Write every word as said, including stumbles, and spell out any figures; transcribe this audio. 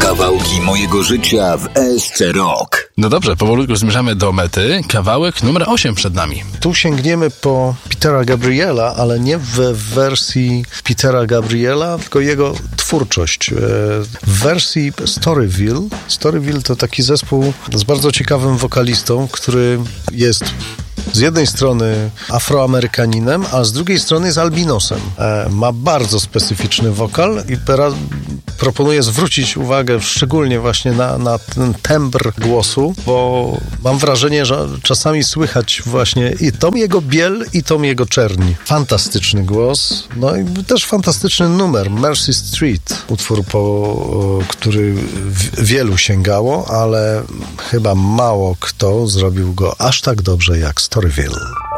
Kawałki mojego życia w S C Rock. No dobrze, powolutku zmierzamy do mety. Kawałek numer osiem przed nami. Tu sięgniemy po Petera Gabriela, ale nie w wersji Petera Gabriela, tylko jego twórczość. W wersji Storyville. Storyville to taki zespół z bardzo ciekawym wokalistą, który jest z jednej strony Afroamerykaninem, a z drugiej strony jest albinosem. E, ma bardzo specyficzny wokal i teraz proponuję zwrócić uwagę szczególnie właśnie na, na ten tembr głosu, bo mam wrażenie, że czasami słychać właśnie i tą jego biel, i tą jego czerni. Fantastyczny głos, no i też fantastyczny numer, Mercy Street, utwór, po który w, wielu sięgało, ale chyba mało kto zrobił go aż tak dobrze jak Storyville.